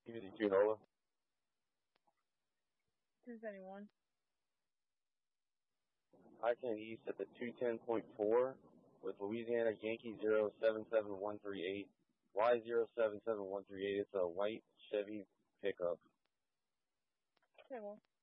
252 Nola. 271. I can east at the 210.4 with Louisiana Yankee 077138. Y077138. It's a white Chevy pickup. Okay, well.